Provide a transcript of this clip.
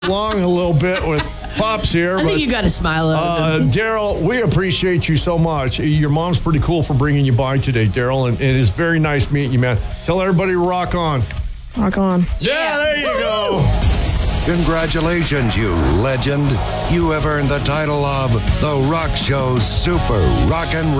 along a little bit with Pops here. I think you got to smile at them. Daryl, we appreciate you so much. Your mom's pretty cool for bringing you by today, Daryl, and it is very nice meeting you, man. Tell everybody rock on. Rock on. Yeah, there you go. Congratulations, you legend. You have earned the title of The Rock Show's Super Rockin'